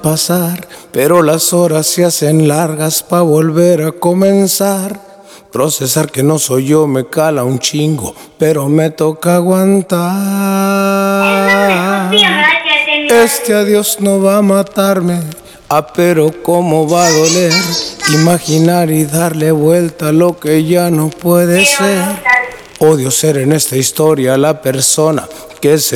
pasar, pero las horas se hacen largas pa' volver a comenzar. Procesar que no soy yo me cala un chingo, pero me toca aguantar. Este adiós no va a matarme, pero cómo va a doler. Imaginar y darle vuelta a lo que ya no puede ser. Odio ser en esta historia la persona que se